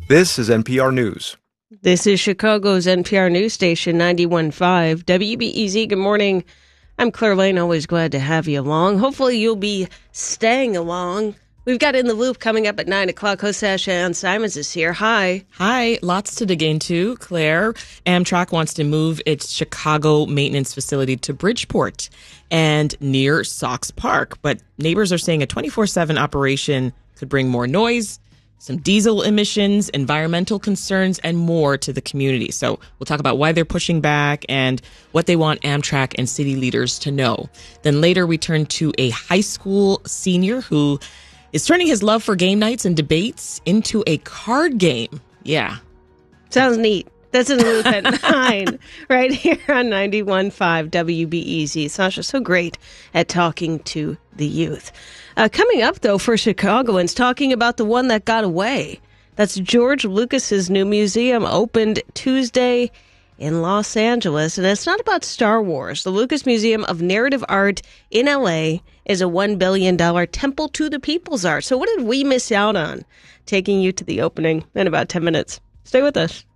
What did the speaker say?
This is NPR News. This is Chicago's NPR news station, 91.5 WBEZ. Good morning. I'm Claire Lane, always glad to have you along. Hopefully you'll be staying along. We've got In the Loop coming up at 9 o'clock. Host Ann Simons is here. Hi. Hi. Lots to dig into, Claire. Amtrak wants to move its Chicago maintenance facility to Bridgeport and near Sox Park. But neighbors are saying a 24/7 operation could bring more noise, some diesel emissions, environmental concerns, and more to the community. So we'll talk about why they're pushing back and what they want Amtrak and city leaders to know. Then later we turn to a high school senior who is turning his love for game nights and debates into a card game. Yeah. Sounds neat. That's In the Loop at 9, right here on 91.5 WBEZ. Sasha, so great at talking to the youth. Coming up, though, for Chicagoans, talking about the one that got away. That's George Lucas's new museum opened Tuesday in Los Angeles. And it's not about Star Wars. The Lucas Museum of Narrative Art in L.A. is a $1 billion temple to the people's art. So what did we miss out on? Taking you to the opening in about 10 minutes. Stay with us.